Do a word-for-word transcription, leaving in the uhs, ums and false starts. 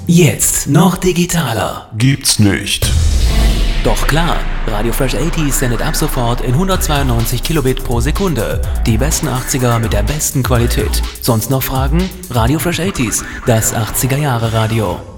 Jetzt noch digitaler. Gibt's nicht. Doch klar, Radio Fresh achtziger sendet ab sofort in hundertzweiundneunzig Kilobit pro Sekunde. Die besten achtziger mit der besten Qualität. Sonst noch Fragen? Radio Fresh achtziger, das achtziger Jahre Radio.